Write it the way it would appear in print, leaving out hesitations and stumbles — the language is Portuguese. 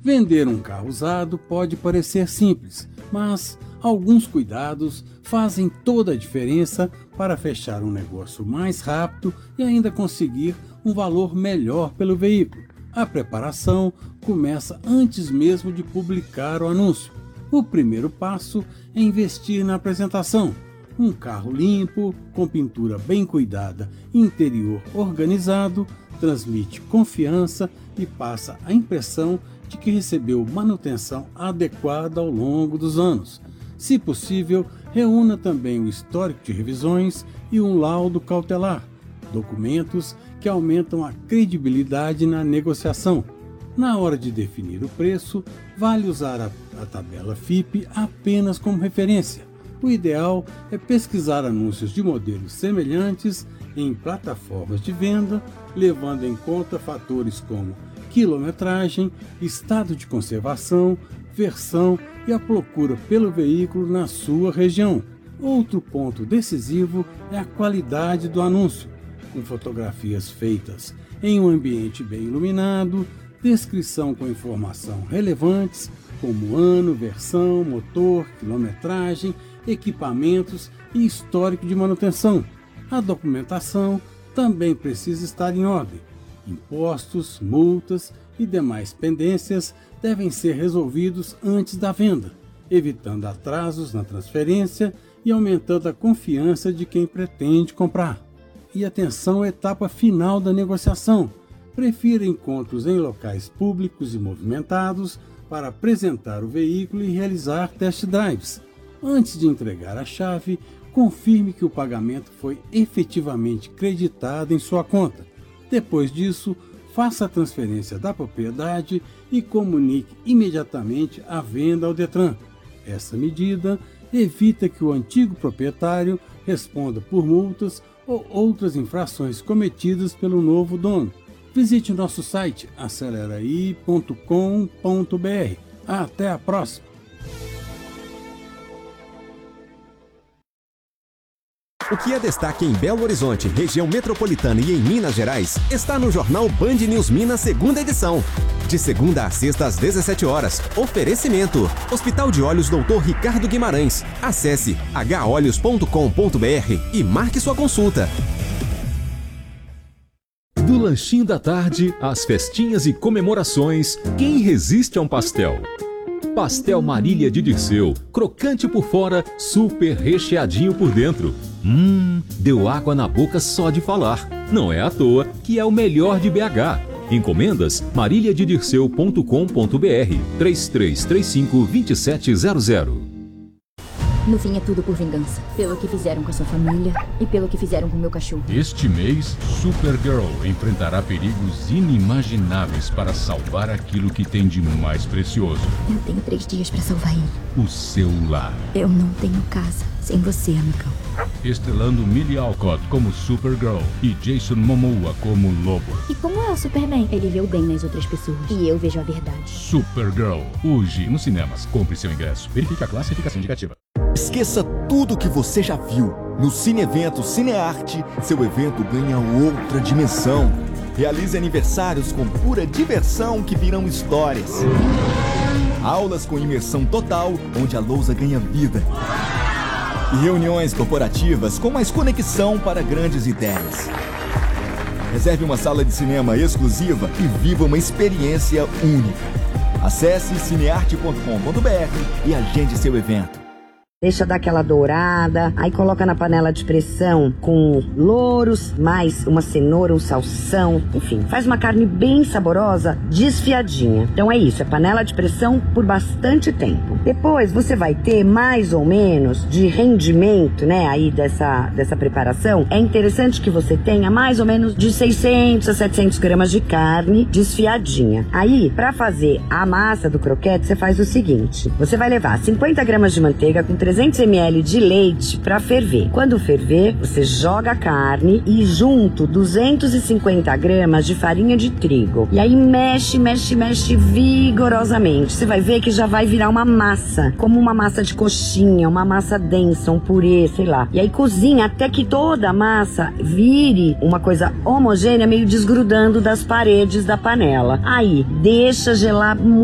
Vender um carro usado pode parecer simples, mas alguns cuidados fazem toda a diferença para fechar um negócio mais rápido e ainda conseguir um valor melhor pelo veículo. A preparação começa antes mesmo de publicar o anúncio. O primeiro passo é investir na apresentação. Um carro limpo, com pintura bem cuidada e interior organizado, transmite confiança e passa a impressão de que recebeu manutenção adequada ao longo dos anos. Se possível, reúna também o histórico de revisões e um laudo cautelar, documentos que aumentam a credibilidade na negociação. Na hora de definir o preço, vale usar a tabela FIPE apenas como referência. O ideal é pesquisar anúncios de modelos semelhantes em plataformas de venda, levando em conta fatores como quilometragem, estado de conservação, versão e a procura pelo veículo na sua região. Outro ponto decisivo é a qualidade do anúncio, com fotografias feitas em um ambiente bem iluminado, descrição com informação relevantes, como ano, versão, motor, quilometragem, equipamentos e histórico de manutenção. A documentação também precisa estar em ordem. Impostos, multas e demais pendências devem ser resolvidos antes da venda, evitando atrasos na transferência e aumentando a confiança de quem pretende comprar. E atenção à etapa final da negociação. Prefira encontros em locais públicos e movimentados para apresentar o veículo e realizar test drives. Antes de entregar a chave, confirme que o pagamento foi efetivamente creditado em sua conta. Depois disso, faça a transferência da propriedade e comunique imediatamente a venda ao Detran. Essa medida evita que o antigo proprietário responda por multas ou outras infrações cometidas pelo novo dono. Visite nosso site aceleraí.com.br. Até a próxima! O que é destaque em Belo Horizonte, região metropolitana e em Minas Gerais está no jornal Band News Minas, segunda edição. De segunda a sexta às 17 horas. Oferecimento: Hospital de Olhos Dr. Ricardo Guimarães. Acesse holhos.com.br e marque sua consulta. Do lanchinho da tarde às festinhas e comemorações, quem resiste a um pastel? Pastel Marília de Dirceu, crocante por fora, super recheadinho por dentro. Deu água na boca só de falar. Não é à toa que é o melhor de BH. Encomendas mariliadedirceu.com.br 3335-2700. No fim é tudo por vingança. Pelo que fizeram com a sua família e pelo que fizeram com meu cachorro. Este mês, Supergirl enfrentará perigos inimagináveis para salvar aquilo que tem de mais precioso. Eu tenho 3 dias para salvar ele. O seu lar. Eu não tenho casa sem você, amigão. Estrelando Millie Alcott como Supergirl e Jason Momoa como Lobo. E como é o Superman? Ele vê o bem nas outras pessoas. E eu vejo a verdade. Supergirl, hoje nos cinemas. Compre seu ingresso. Verifique a classificação indicativa. Esqueça tudo o que você já viu. No Cine Evento Cinearte, seu evento ganha outra dimensão. Realize aniversários com pura diversão que virão histórias. Aulas com imersão total, onde a lousa ganha vida. E reuniões corporativas com mais conexão para grandes ideias. Reserve uma sala de cinema exclusiva e viva uma experiência única. Acesse cinearte.com.br e agende seu evento. Deixa dar aquela dourada, aí coloca na panela de pressão com louros, mais uma cenoura, um salsão, enfim, faz uma carne bem saborosa, desfiadinha. Então é isso, é panela de pressão por bastante tempo. Depois você vai ter mais ou menos de rendimento, né, aí dessa preparação. É interessante que você tenha mais ou menos de 600 a 700 gramas de carne desfiadinha. Aí, pra fazer a massa do croquete, você faz o seguinte, você vai levar 50 gramas de manteiga com 300 ml de leite para ferver. Quando ferver, você joga a carne e junto 250 gramas de farinha de trigo. E aí mexe, mexe, mexe vigorosamente. Você vai ver que já vai virar uma massa, como uma massa de coxinha, uma massa densa, um purê, sei lá. E aí cozinha até que toda a massa vire uma coisa homogênea, meio desgrudando das paredes da panela. Aí deixa gelar